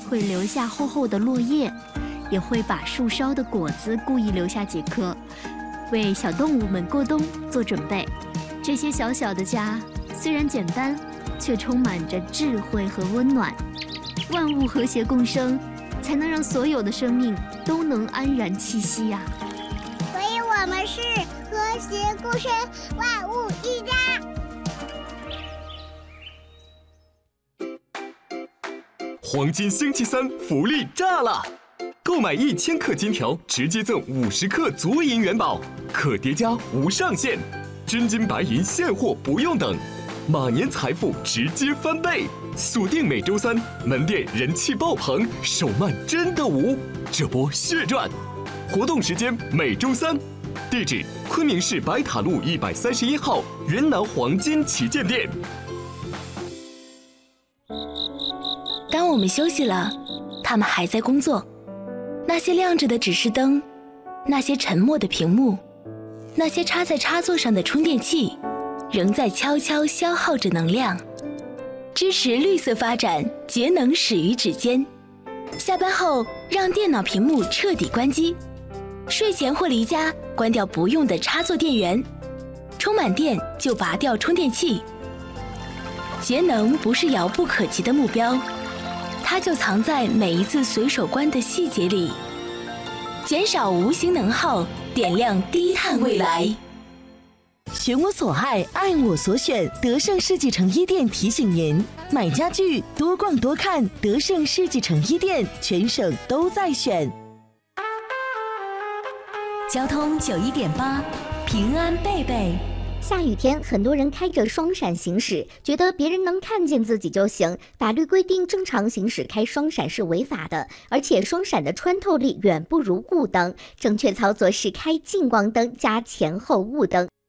会留下厚厚的落叶，也会把树梢的果子故意留下几颗，为小动物们过冬做准备。这些小小的家虽然简单，却充满着智慧和温暖。万物和谐共生，才能让所有的生命都能安然栖息呀。 所以我们是和谐共生，万物一家。 黄金星期三福利炸了！购买1000克金条，直接赠50克足银元宝，可叠加无上限，真金白银现货不用等，马年财富直接翻倍。锁定每周三，门店人气爆棚，手慢真的无，这波血赚！活动时间每周三，地址昆明市白塔路131号云南黄金旗舰店。 当我们休息了，他们还在工作。那些亮着的指示灯，那些沉默的屏幕，那些插在插座上的充电器，仍在悄悄消耗着能量。支持绿色发展，节能始于指尖。下班后，让电脑屏幕彻底关机。睡前或离家，关掉不用的插座电源。充满电就拔掉充电器。节能不是遥不可及的目标，它就藏在每一次随手关的细节里。减少无形能耗，点亮低碳未来。 选我所爱，爱我所选。德胜世纪城一店提醒您：买家具多逛多看，德胜世纪城一店，全省都在选。 交通91.8，平安贝贝。 下雨天，很多人开着双闪行驶，觉得别人能看见自己就行。法律规定，正常行驶开双闪是违法的，而且双闪的穿透力远不如雾灯。正确操作是开近光灯加前后雾灯。